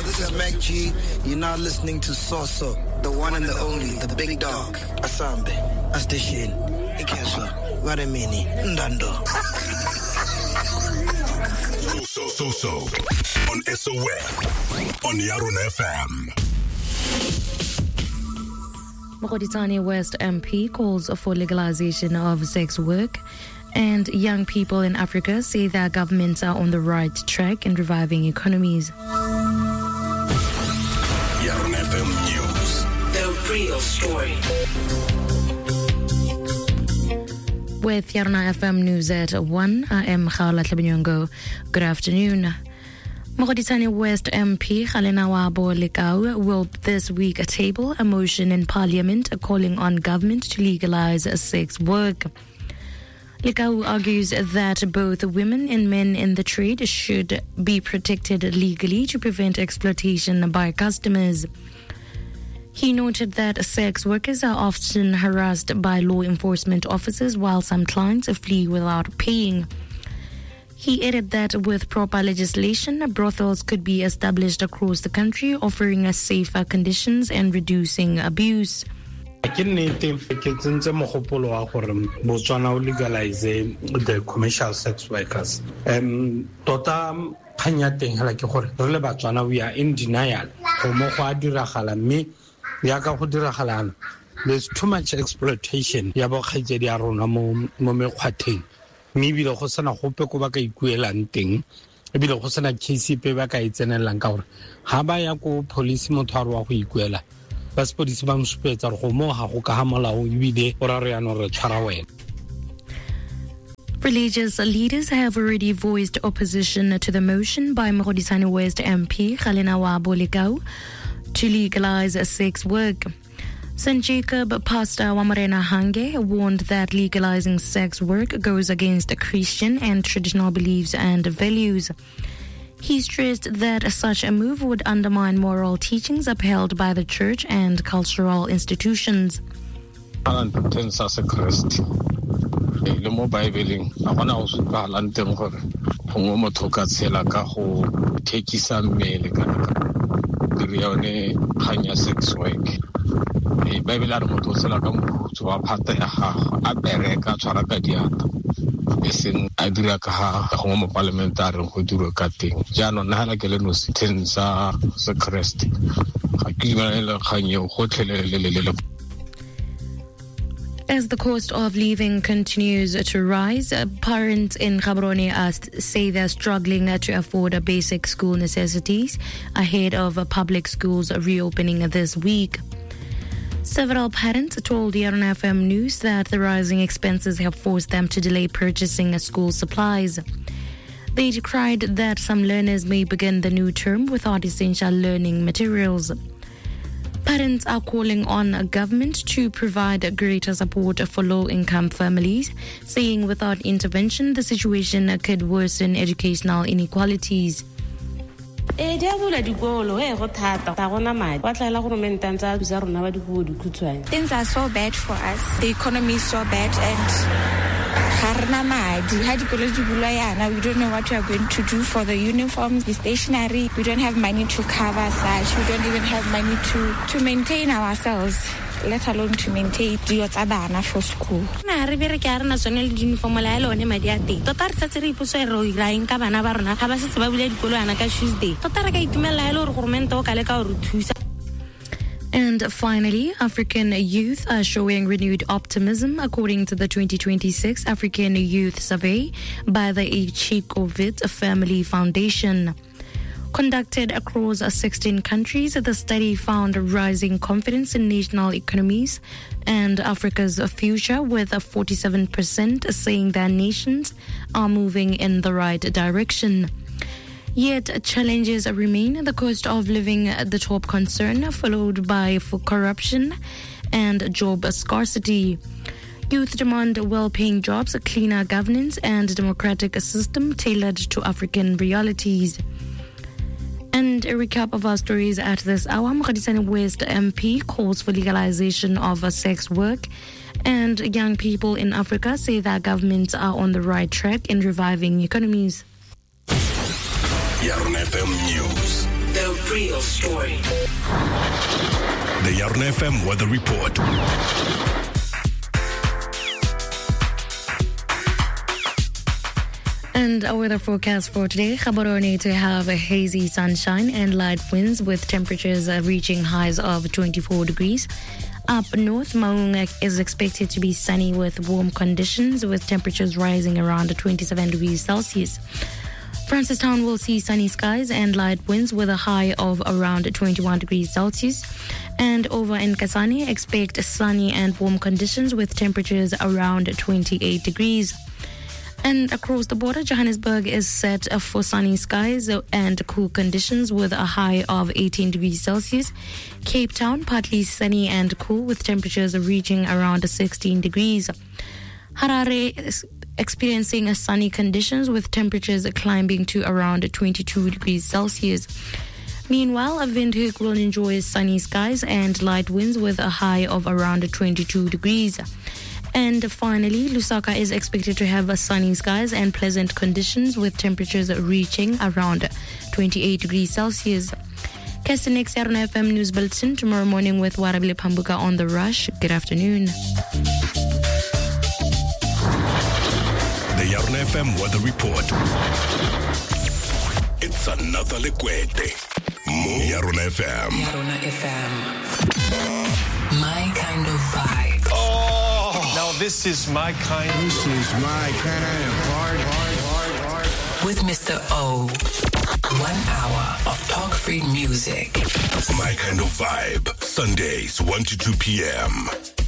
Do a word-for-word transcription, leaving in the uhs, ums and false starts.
this is Mac G. You're now listening to Soso, the one and the only, the big dog. Asambe, Astishin, Ikesha, Vademini, Ndando. So, so, so, on S O F, on Yarun F M. Mogoditsane West M P calls for legalization of sex work, and young people in Africa say their governments are on the right track in reviving economies. Yarun F M News. The real story. With Yarna F M News at one, I am Khala Tlabinyongo. Good afternoon. Mogoditsane West M P Kgalena Wabo Lekau will this week table a motion in Parliament calling on government to legalize sex work. Lekau argues that both women and men in the trade should be protected legally to prevent exploitation by customers. He noted that sex workers are often harassed by law enforcement officers while some clients flee without paying. He added that with proper legislation, brothels could be established across the country, offering us safer conditions and reducing abuse. Ke nnete ke tsentse mogopolo wa gore Botswana o legalize the commercial sex workers. Um tota khanya teng hela ke gore re le Batswana we are in denial go mo go a diragala mme ya ka go diragalana. There's too much exploitation ya bogetse ya rona mo mo mekgwatheng. Mme bile go sena gope go ba ka ikuelang teng. Ebile go sena case pe ba ka itsenelang ka gore ha ba ya go police motho a re wa go ikuela. Religious leaders have already voiced opposition to the motion by Mogoditsane West M P Kgalena Wabo Lekau to legalize sex work. Saint Jacob Pastor Wamarena Hange warned that legalizing sex work goes against Christian and traditional beliefs and values. He stressed that such a move would undermine moral teachings upheld by the church and cultural institutions. Le mo Bibeleng a gona o supa lanteng gore gongwe motho ka tshela ka go thekisa mmele kana dire yone khanya sex work. E Bible a re motho tshela ka motho wa phata ya gago a bereka tshwara ka diata eseng a dira ka ga gongwe mo parliamentary go dira ka teng jaanong nna la ke le no sithen sa sa Christ ga ke bona le khanya go tlhelelelele. As the cost of living continues to rise, parents in Gaborone say they're struggling to afford basic school necessities ahead of public schools reopening this week. Several parents told Yarun F M News that the rising expenses have forced them to delay purchasing school supplies. They decried that some learners may begin the new term without essential learning materials. Parents are calling on government to provide greater support for low-income families, saying without intervention, the situation could worsen educational inequalities. Things are so bad for us. The economy is so bad and we don't know what we are going to do for the uniforms, the stationery. We don't have money to cover such. We don't even have money to, to maintain ourselves, let alone to maintain the bana for school. And finally, African youth are showing renewed optimism according to the twenty twenty-six African Youth Survey by the Ichikovit Family Foundation. Conducted across sixteen countries, the study found rising confidence in national economies and Africa's future, with forty-seven percent saying their nations are moving in the right direction. Yet challenges remain. The cost of living the top concern, followed by corruption and job scarcity. Youth demand well-paying jobs, cleaner governance, and a democratic system tailored to African realities. And a recap of our stories at this hour. Mogoditsane West M P calls for legalization of sex work, and young people in Africa say that governments are on the right track in reviving economies. Yarun F M News. The real story. The Yarona F M Weather Report. And our weather forecast for today, Gaborone to have a hazy sunshine and light winds with temperatures uh, reaching highs of twenty-four degrees. Up north, Maunga is expected to be sunny with warm conditions with temperatures rising around twenty-seven degrees Celsius. Francistown will see sunny skies and light winds with a high of around twenty-one degrees Celsius. And over in Kasane, expect sunny and warm conditions with temperatures around twenty-eight degrees. And across the border, Johannesburg is set for sunny skies and cool conditions with a high of eighteen degrees Celsius. Cape Town, partly sunny and cool with temperatures reaching around sixteen degrees. Harare is experiencing sunny conditions with temperatures climbing to around twenty-two degrees Celsius. Meanwhile, Windhoek will enjoy sunny skies and light winds with a high of around twenty-two degrees. And finally, Lusaka is expected to have sunny skies and pleasant conditions with temperatures reaching around twenty-eight degrees Celsius. Catch the next Yarona F M News Bulletin tomorrow morning with Warabile Pambuka on The Rush. Good afternoon. The Yarona F M Weather Report. It's another Liquete. Mo Yarona F M. Yarona F M. My kind of vibe. Oh, now this is my kind. This is my kind of hard, hard, hard, hard. With Mister O. One hour of talk-free music. My kind of vibe. Sundays, one to two p.m.